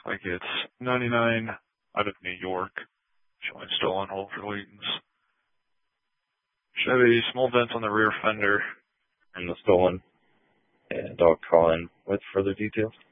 like it's 99 out of New York, showing still on hold for Layton's. Chevy, small dent on the rear fender, and the stolen. And I'll call in with further details.